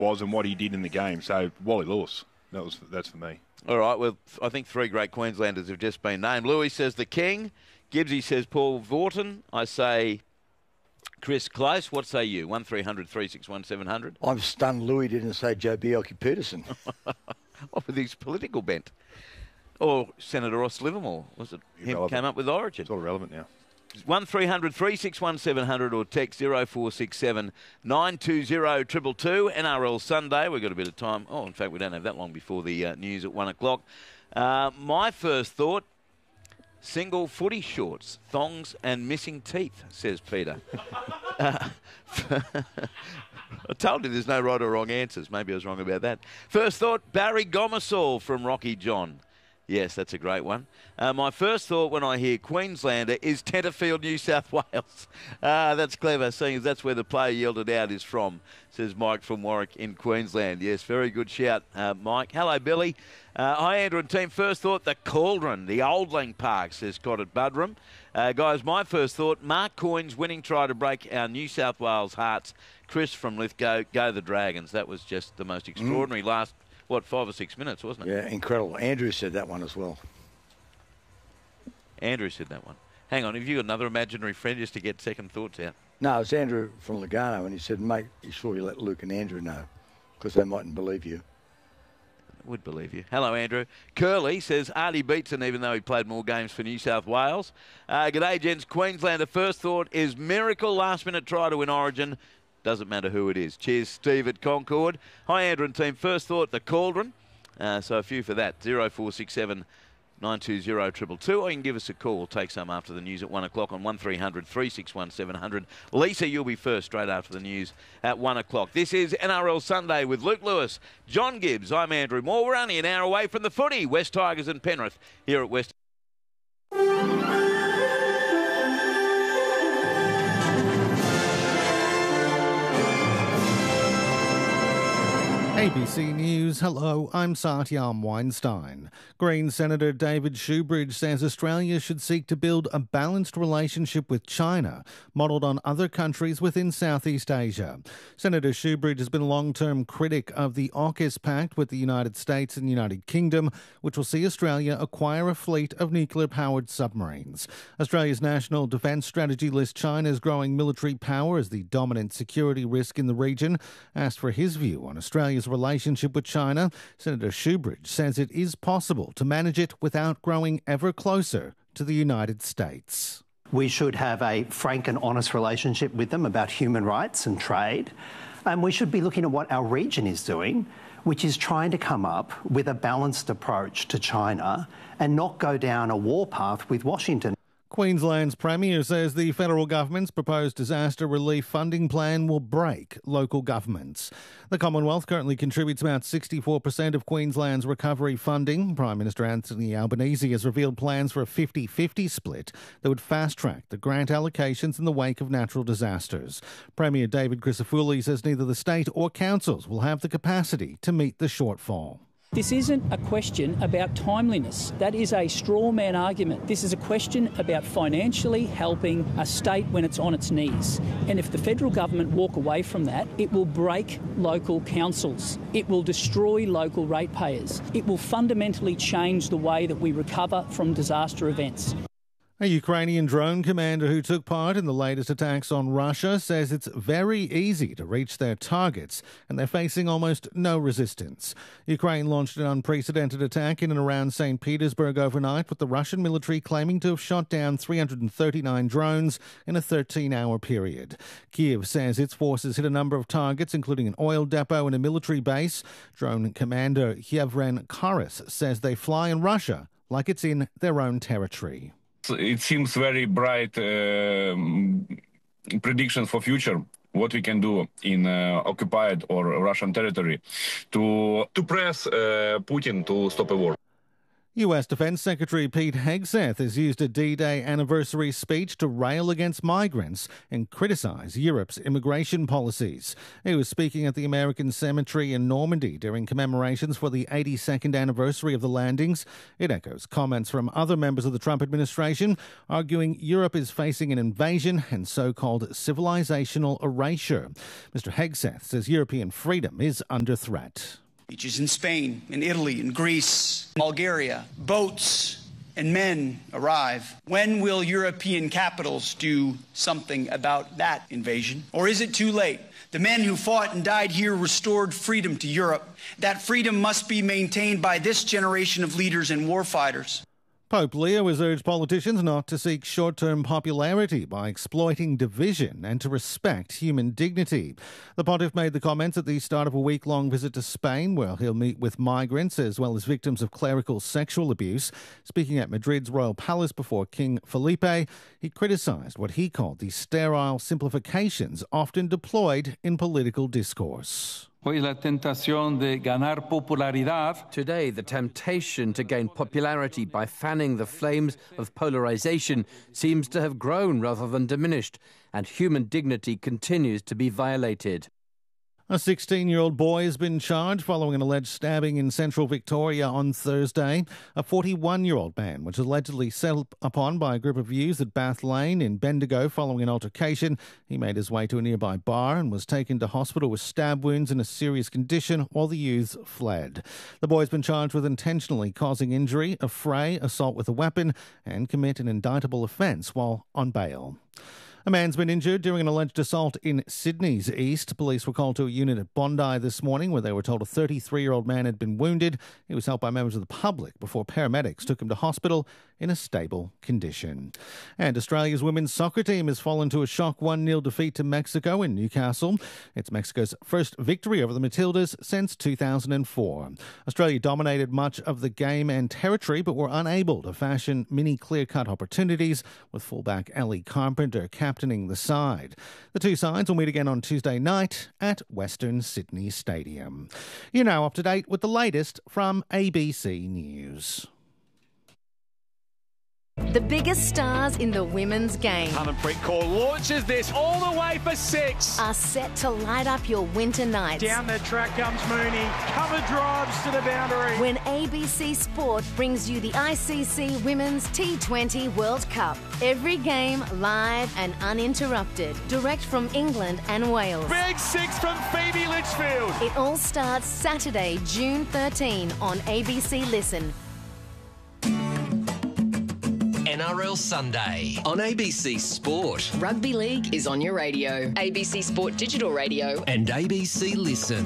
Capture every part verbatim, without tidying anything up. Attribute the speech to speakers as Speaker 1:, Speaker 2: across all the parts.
Speaker 1: was and what he did in the game. So Wally Lewis, that was that's for me.
Speaker 2: All right, well, I think three great Queenslanders have just been named. Louis says the King. Gibbsy says Paul Vaughton. I say Chris Close. What say you? one three hundred three six one seven hundred.
Speaker 3: I'm stunned Louis didn't say Joe Bjelke-Petersen.
Speaker 2: What with his political bent? Or Senator Ross Livermore. Was it him who came up with Origin?
Speaker 1: It's all relevant now.
Speaker 2: one three hundred three six one seven hundred or text zero four six seven nine two zero two two two. N R L Sunday. We've got a bit of time. Oh, in fact, we don't have that long before the uh, news at one o'clock. Uh, my first thought, single footy shorts, thongs and missing teeth, says Peter. uh, I told you there's no right or wrong answers. Maybe I was wrong about that. First thought, Barry Gomersall from Rocky John. Yes, that's a great one. Uh, my first thought when I hear Queenslander is Tenterfield, New South Wales. Ah, that's clever, seeing as that's where the player yelled it out is from, says Mike from Warwick in Queensland. Yes, very good shout, uh, Mike. Hello, Billy. Uh, hi, Andrew and team. First thought, the Cauldron, the Old Lang Park, says Scott at Budrum. Uh, guys, my first thought, Mark Coyne's winning try to break our New South Wales hearts. Chris from Lithgow, go the Dragons. That was just the most extraordinary mm. last... What, five or six minutes, wasn't it?
Speaker 3: Yeah, incredible. Andrew said that one as well.
Speaker 2: Andrew said that one. Hang on, have you got another imaginary friend just to get second thoughts out?
Speaker 3: No, it's Andrew from Lugano, and he said, mate, you sure you let Luke and Andrew know? Because they mightn't believe you.
Speaker 2: I would believe you. Hello, Andrew. Curly says Artie Beetson, even though he played more games for New South Wales. Uh, G'day, gents. Queenslander first thought is miracle last-minute try to win Origin. Doesn't matter who it is. Cheers, Steve at Concord. Hi, Andrew and team. First thought, the Cauldron. Uh, so a few for that. zero four six seven nine two zero two two two. Or you can give us a call. We'll take some after the news at one o'clock on one three hundred three six one seven hundred. Lisa, you'll be first straight after the news at one o'clock. This is N R L Sunday with Luke Lewis, John Gibbs. I'm Andrew Moore. We're only an hour away from the footy. West Tigers and Penrith here at West.
Speaker 4: A B C News, hello, I'm Satyam Weinstein. Green Senator David Shoebridge says Australia should seek to build a balanced relationship with China, modelled on other countries within Southeast Asia. Senator Shoebridge has been a long-term critic of the AUKUS Pact with the United States and United Kingdom, which will see Australia acquire a fleet of nuclear-powered submarines. Australia's National Defence Strategy lists China's growing military power as the dominant security risk in the region. Asked for his view on Australia's relationship with China, Senator Shoebridge says it is possible to manage it without growing ever closer to the United States.
Speaker 5: We should have a frank and honest relationship with them about human rights and trade. And we should be looking at what our region is doing, which is trying to come up with a balanced approach to China and not go down a war path with Washington.
Speaker 4: Queensland's Premier says the federal government's proposed disaster relief funding plan will break local governments. The Commonwealth currently contributes about sixty-four percent of Queensland's recovery funding. Prime Minister Anthony Albanese has revealed plans for a fifty fifty split that would fast-track the grant allocations in the wake of natural disasters. Premier David Crisafulli says neither the state or councils will have the capacity to meet the shortfall.
Speaker 6: This isn't a question about timeliness. That is a straw man argument. This is a question about financially helping a state when it's on its knees. And if the federal government walk away from that, it will break local councils. It will destroy local ratepayers. It will fundamentally change the way that we recover from disaster events.
Speaker 4: A Ukrainian drone commander who took part in the latest attacks on Russia says it's very easy to reach their targets and they're facing almost no resistance. Ukraine launched an unprecedented attack in and around Saint Petersburg overnight, with the Russian military claiming to have shot down three hundred thirty-nine drones in a thirteen-hour period. Kyiv says its forces hit a number of targets, including an oil depot and a military base. Drone commander Yevhen Karas says they fly in Russia like it's in their own territory.
Speaker 7: It seems very bright uh, predictions for future, what we can do in uh, occupied or Russian territory to to press uh, Putin to stop a war.
Speaker 4: U S Defense Secretary Pete Hegseth has used a D-Day anniversary speech to rail against migrants and criticise Europe's immigration policies. He was speaking at the American Cemetery in Normandy during commemorations for the eighty-second anniversary of the landings. It echoes comments from other members of the Trump administration, arguing Europe is facing an invasion and so-called civilizational erasure. Mister Hegseth says European freedom is under threat.
Speaker 8: Beaches in Spain, in Italy, in Greece, Bulgaria, boats and men arrive. When will European capitals do something about that invasion? Or is it too late? The men who fought and died here restored freedom to Europe. That freedom must be maintained by this generation of leaders and warfighters.
Speaker 4: Pope Leo has urged politicians not to seek short-term popularity by exploiting division and to respect human dignity. The pontiff made the comments at the start of a week-long visit to Spain, where he'll meet with migrants as well as victims of clerical sexual abuse. Speaking at Madrid's royal palace before King Felipe, he criticised what he called the sterile simplifications often deployed in political discourse.
Speaker 9: Today, the temptation to gain popularity by fanning the flames of polarization seems to have grown rather than diminished, and human dignity continues to be violated.
Speaker 4: A sixteen-year-old boy has been charged following an alleged stabbing in central Victoria on Thursday. A forty-one-year-old man was allegedly set upon by a group of youths at Bath Lane in Bendigo following an altercation. He made his way to a nearby bar and was taken to hospital with stab wounds in a serious condition while the youths fled. The boy has been charged with intentionally causing injury, affray, assault with a weapon, and commit an indictable offence while on bail. A man's been injured during an alleged assault in Sydney's east. Police were called to a unit at Bondi this morning where they were told a thirty-three-year-old man had been wounded. He was helped by members of the public before paramedics took him to hospital in a stable condition. And Australia's women's soccer team has fallen to a shock one nil defeat to Mexico in Newcastle. It's Mexico's first victory over the Matildas since two thousand four. Australia dominated much of the game and territory but were unable to fashion many clear-cut opportunities, with fullback Ellie Carpenter captaining the side. The two sides will meet again on Tuesday night at Western Sydney Stadium. You're now up to date with the latest from A B C News.
Speaker 10: The biggest stars in the women's game
Speaker 11: Harmanpreet Kaur launches this all the way for six.
Speaker 10: are set to light up your winter nights.
Speaker 11: Down the track comes Mooney. Cover drives to the boundary.
Speaker 10: When A B C Sport brings you the I C C Women's T twenty World Cup. Every game live and uninterrupted. Direct from England and Wales.
Speaker 11: Big six from Phoebe Litchfield.
Speaker 10: It all starts Saturday, June thirteenth on A B C Listen.
Speaker 12: N R L Sunday on A B C Sport.
Speaker 13: Rugby League is on your radio. A B C Sport Digital Radio.
Speaker 12: And A B C Listen.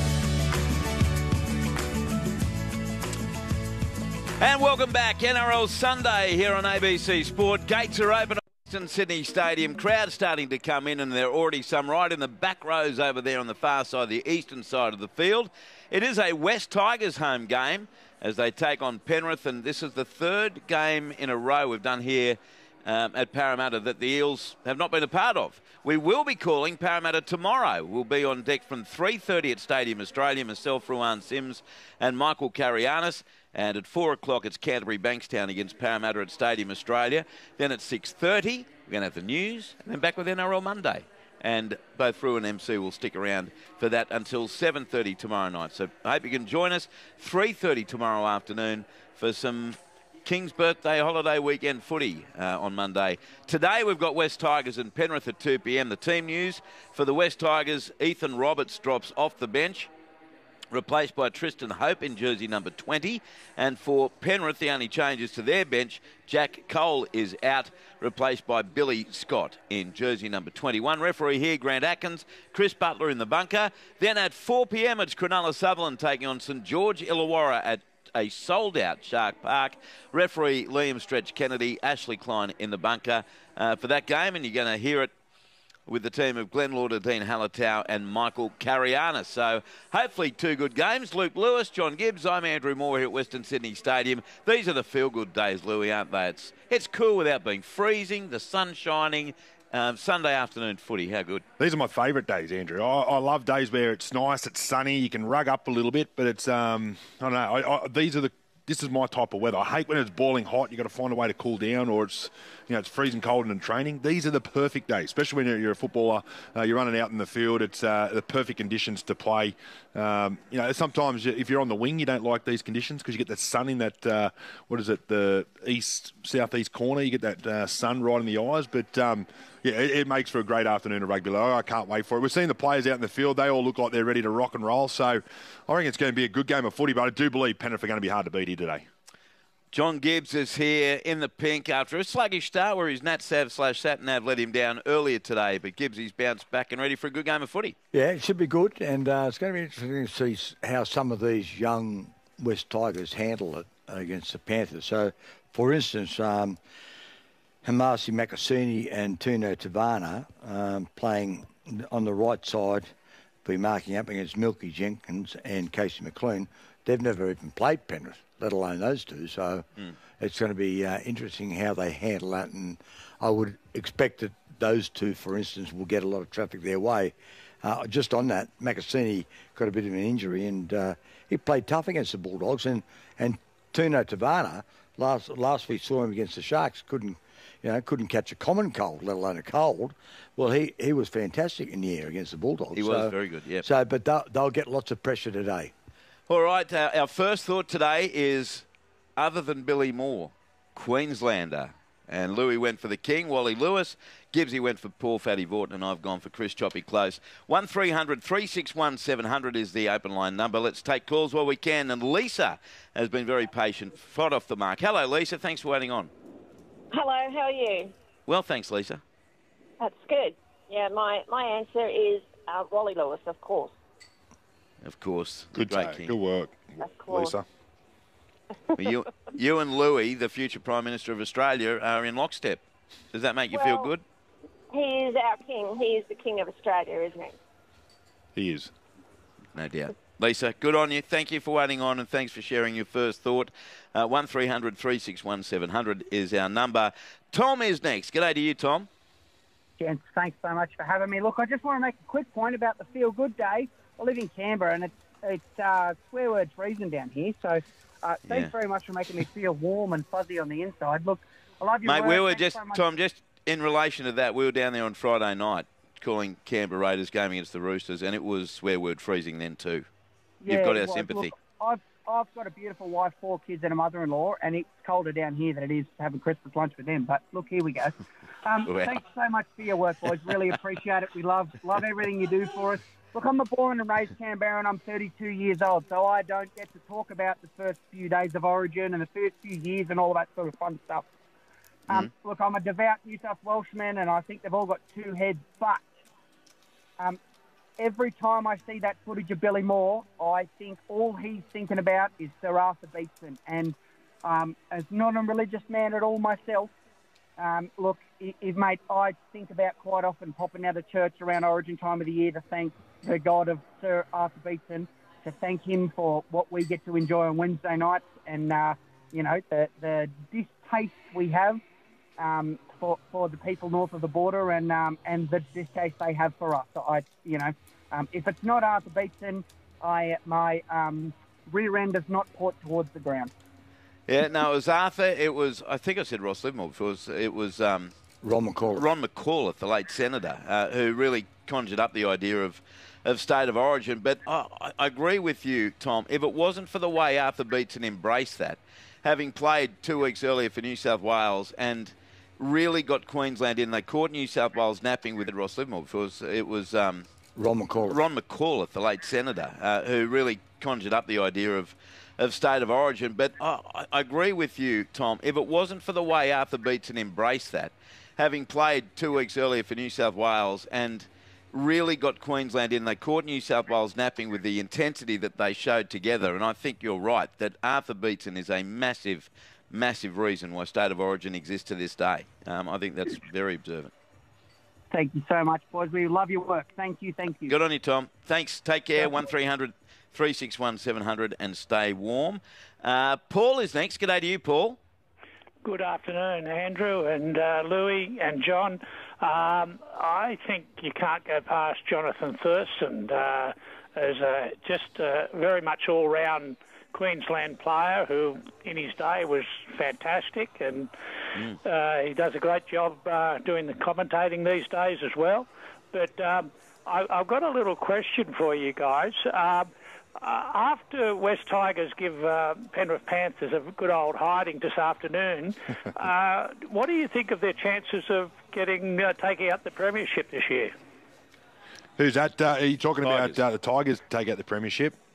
Speaker 2: And welcome back. N R L Sunday here on A B C Sport. Gates are open at Western Sydney Stadium. Crowd starting to come in, and there are already some right in the back rows over there on the far side, the eastern side of the field. It is a West Tigers home game as they take on Penrith, and this is the third game in a row we've done here um, at Parramatta that the Eels have not been a part of. We will be calling Parramatta tomorrow. We'll be on deck from three thirty at Stadium Australia, myself, Ruan Sims and Michael Carianis. And at four o'clock, it's Canterbury Bankstown against Parramatta at Stadium Australia. Then at six thirty, we're going to have the news, and then back with N R L Monday. And both Ru and M C will stick around for that until seven thirty tomorrow night. So I hope you can join us three thirty tomorrow afternoon for some King's Birthday holiday weekend footy uh, on Monday. Today we've got West Tigers and Penrith at two p m. The team news for the West Tigers: Ethan Roberts drops off the bench, replaced by Tristan Hope in jersey number twenty. And for Penrith, the only changes to their bench, Jack Cole is out, replaced by Billy Scott in jersey number twenty-one. Referee here, Grant Atkins. Chris Butler in the bunker. Then at four p m, it's Cronulla Sutherland taking on St George Illawarra at a sold-out Shark Park. Referee Liam Stretch Kennedy, Ashley Klein in the bunker uh, for that game, and you're going to hear it with the team of Glenn Lauder, Dean Hallertau and Michael Carianis. So hopefully two good games. Luke Lewis, John Gibbs, I'm Andrew Moore here at Western Sydney Stadium. These are the feel-good days, Louis, aren't they? It's, it's cool without being freezing, the sun shining. Um, Sunday afternoon footy, how good?
Speaker 1: These are my favourite days, Andrew. I, I love days where it's nice, it's sunny, you can rug up a little bit, but it's, um, I don't know, I, I, these are the this is my type of weather. I hate when it's boiling hot. You've got to find a way to cool down, or it's, you know, it's freezing cold and in training. These are the perfect days, especially when you're, you're a footballer. Uh, you're running out in the field. It's uh, the perfect conditions to play. Um, you know, sometimes if you're on the wing, you don't like these conditions because you get the sun in that, uh, what is it, the east, southeast corner. You get that uh, sun right in the eyes. But, um, yeah, it, it makes for a great afternoon of rugby. I can't wait for it. We're seeing the players out in the field. They all look like they're ready to rock and roll. So I reckon it's going to be a good game of footy, but I do believe Penrith are going to be hard to beat here today.
Speaker 2: John Gibbs is here in the pink after a sluggish start where his Nat Sav slash Sat Nav let him down earlier today. But Gibbsy's bounced back and ready for a good game of footy.
Speaker 3: Yeah, it should be good. And uh, it's going to be interesting to see how some of these young West Tigers handle it against the Panthers. So, for instance, um, Hamasi Makasini and Tino Tavana um, playing on the right side, be marking up against Milky Jenkins and Casey McLean. They've never even played Penrith, let alone those two. So mm. it's going to be uh, interesting how they handle that. And I would expect that those two, for instance, will get a lot of traffic their way. Uh, just on that, Makasini got a bit of an injury, and uh, he played tough against the Bulldogs. And, and Tino Tavana, last last we saw him against the Sharks, couldn't you know couldn't catch a common cold, let alone a cold. Well, he, he was fantastic in the air against the Bulldogs.
Speaker 2: He
Speaker 3: so,
Speaker 2: was very good, yeah.
Speaker 3: So, but they'll, they'll get lots of pressure today.
Speaker 2: All right, uh, our first thought today is, other than Billy Moore, Queenslander. And Louis went for the King, Wally Lewis. Gibbsy went for Paul Fatty Vorton, and I've gone for Chris Choppy Close. one three hundred three six one seven hundred is the open line number. Let's take calls while we can. And Lisa has been very patient, right off the mark. Hello, Lisa. Thanks for waiting on.
Speaker 14: Hello, how are you?
Speaker 2: Well, thanks, Lisa.
Speaker 14: That's good. Yeah, my, my answer is uh, Wally Lewis, of course.
Speaker 2: Of course.
Speaker 1: Good
Speaker 2: Great
Speaker 1: day.
Speaker 2: King.
Speaker 1: Good work,
Speaker 14: of course.
Speaker 1: Lisa.
Speaker 2: Well, you, you and Louis, the future Prime Minister of Australia, are in lockstep. Does that make you
Speaker 14: well,
Speaker 2: feel good?
Speaker 14: He is our king. He is the king of Australia, isn't he?
Speaker 1: He is.
Speaker 2: No doubt. Lisa, good on you. Thank you for waiting on, and thanks for sharing your first thought. Uh, one three hundred three six one seven hundred is our number. Tom is next. G'day to you, Tom.
Speaker 15: Gents, thanks so much for having me. Look, I just want to make a quick point about the Feel Good Day. I live in Canberra, and it's, it's uh, swear word freezing down here, so uh, thanks
Speaker 2: Yeah.
Speaker 15: very much for making me feel warm and fuzzy on the inside. Look, I love your
Speaker 2: Mate,
Speaker 15: work.
Speaker 2: we were
Speaker 15: Thanks
Speaker 2: just,
Speaker 15: so much.
Speaker 2: Tom, just in relation to that, we were down there on Friday night calling Canberra Raiders game against the Roosters, and it was swear word freezing then too.
Speaker 15: Yeah,
Speaker 2: You've got our
Speaker 15: it was.
Speaker 2: sympathy.
Speaker 15: Look, I've, I've got a beautiful wife, four kids, and a mother-in-law, and it's colder down here than it is having Christmas lunch with them. But look, here we go. Um,
Speaker 2: Wow.
Speaker 15: Thanks so much for your work, boys. Really appreciate it. We love love everything you do for us. Look, I'm a born and raised Canberra, and I'm thirty-two years old, so I don't get to talk about the first few days of Origin and the first few years and all that sort of fun stuff. Um,
Speaker 2: Mm-hmm.
Speaker 15: Look, I'm a devout New South Welshman, and I think they've all got two heads, but um, every time I see that footage of Billy Moore, I think all he's thinking about is Sir Arthur Beetson. And um, as not a religious man at all myself, um, look, if, if, mate, I think about quite often popping out of church around Origin time of the year to thank the God of Sir Arthur Beetson, to thank him for what we get to enjoy on Wednesday nights and, uh, you know, the, the distaste we have um, for, for the people north of the border and um, and the distaste they have for us. So I, you know, um, if it's not Arthur Beetson, I my um, rear end does not port towards the ground.
Speaker 2: Yeah, no, it was Arthur. It was, I think I said Ross Livermore before. It was, it was um,
Speaker 3: Ron McCauliffe.
Speaker 2: Ron McCauliffe, the late senator, uh, who really conjured up the idea of, of state of origin. But I, I agree with you, Tom. If it wasn't for the way Arthur Beetson embraced that, having played two weeks earlier for New South Wales and really got Queensland in, they caught New South Wales napping with Ross Livermore. It was, it was um,
Speaker 3: Ron McCauliffe.
Speaker 2: Ron McCauliffe, the late senator, uh, who really conjured up the idea of of state of origin. But I, I agree with you, Tom. If it wasn't for the way Arthur Beetson embraced that, having played two weeks earlier for New South Wales and really got Queensland in, they caught New South Wales napping with the intensity that they showed together. And I think you're right that Arthur Beetson is a massive, massive reason why state of origin exists to this day. Um, I think that's very observant.
Speaker 15: Thank you so much, boys. We love your work. Thank you, thank you.
Speaker 2: Good on you, Tom. Thanks. Take care. one three hundred three six one seven hundred and stay warm. Uh, Paul is next. G'day to you, Paul.
Speaker 16: Good afternoon, Andrew and uh, Louis and John. Um, I think you can't go past Jonathan Thurston uh, as a, just a very much all-round Queensland player who, in his day, was fantastic, and
Speaker 2: Mm.
Speaker 16: uh, he does a great job uh, doing the commentating these days as well. But um, I, I've got a little question for you guys. Um, uh, after West Tigers give uh, Penrith Panthers a good old hiding this afternoon, uh, what do you think of their chances of getting uh, taking out the premiership this year?
Speaker 1: Who's that? Uh, are you talking
Speaker 2: Tigers.
Speaker 1: about uh, the Tigers take out the premiership?